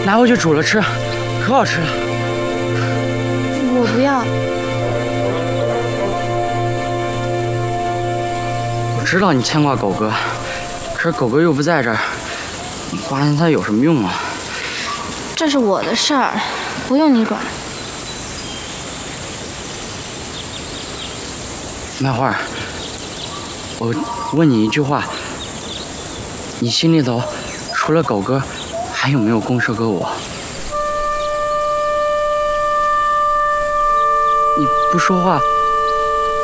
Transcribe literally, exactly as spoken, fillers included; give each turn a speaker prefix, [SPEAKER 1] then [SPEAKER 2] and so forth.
[SPEAKER 1] 拿回去煮了吃，可好吃了。
[SPEAKER 2] 我不要。
[SPEAKER 1] 我知道你牵挂狗哥，可是狗哥又不在这儿，你挂念他有什么用啊？
[SPEAKER 2] 这是我的事儿，不用你管。
[SPEAKER 1] 麦花，我问你一句话，你心里头除了狗哥，还有没有公社哥我？你不说话。